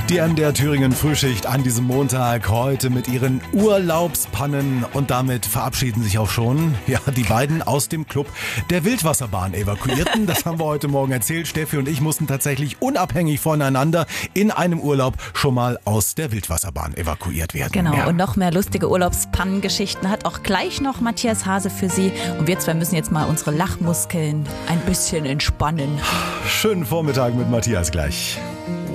Die MDR Thüringen Frühschicht an diesem Montag heute mit ihren Urlaubspannen und damit verabschieden sich auch schon die beiden aus dem Club der Wildwasserbahn evakuierten. Das haben wir heute Morgen erzählt. Steffi und ich mussten tatsächlich unabhängig voneinander in einem Urlaub schon mal aus der Wildwasserbahn evakuiert werden. Genau, ja. Und noch mehr lustige Urlaubspannengeschichten hat auch gleich noch Matthias Hase für Sie. Und wir zwei müssen jetzt mal unsere Lachmuskeln ein bisschen entspannen. Schönen Vormittag mit Matthias gleich.